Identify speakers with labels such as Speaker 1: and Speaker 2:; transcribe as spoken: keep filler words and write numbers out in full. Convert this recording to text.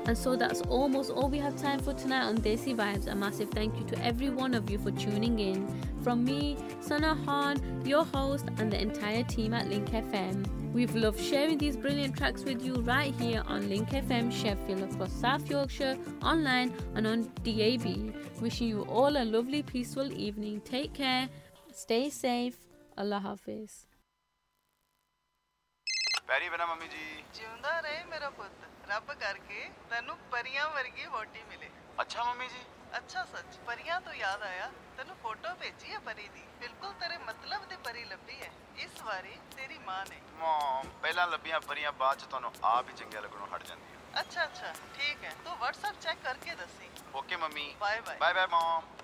Speaker 1: And so that's almost all we have time for tonight on Desi Vibes. A massive thank you to every one of you for tuning in. From me, Sana Khan, your host, and the entire team at Link F M. We've loved sharing these brilliant tracks with you right here on Link F M Sheffield, across South Yorkshire, online and on D A B. Wishing you all a lovely, peaceful evening. Take care, stay safe. Allah Hafiz.
Speaker 2: ਪੈਰੀ ਬਣਾ mummy ਜੀ
Speaker 3: ਜਿਉਂਦਾ ਰਹੇ ਮੇਰਾ ਪੁੱਤ ਰੱਬ ਕਰਕੇ ਤੈਨੂੰ ਪਰੀਆਂ ਵਰਗੀ ਵੋਟੀ ਮਿਲੇ
Speaker 2: ਅੱਛਾ ਮੰਮੀ ਜੀ
Speaker 3: ਅੱਛਾ ਸੱਚ ਪਰੀਆਂ ਤੋਂ ਯਾਦ ਆਇਆ ਤੈਨੂੰ ਫੋਟੋ ਭੇਜੀ ਹੈ ਪਰੀ ਦੀ ਬਿਲਕੁਲ ਤੇਰੇ ਮਤਲਬ ਦੀ ਪਰੀ ਲੱਭੀ ਹੈ ਇਸ ਵਾਰੀ ਤੇਰੀ ਮਾਂ ਨੇ
Speaker 2: ਮਮ ਪਹਿਲਾਂ ਲੱਭੀਆਂ ਪਰੀਆਂ ਬਾਅਦ ਚ ਤੁਹਾਨੂੰ ਆਪ ਹੀ ਚੰਗੀਆਂ ਲੱਗਣੋਂ ਹਟ ਜਾਂਦੀਆਂ
Speaker 3: ਅੱਛਾ ਅੱਛਾ ਠੀਕ ਹੈ ਤੂੰ WhatsApp ਚੈੱਕ ਕਰਕੇ ਦੱਸੀ
Speaker 2: okay mummy
Speaker 3: bye bye
Speaker 2: bye bye ਮਮ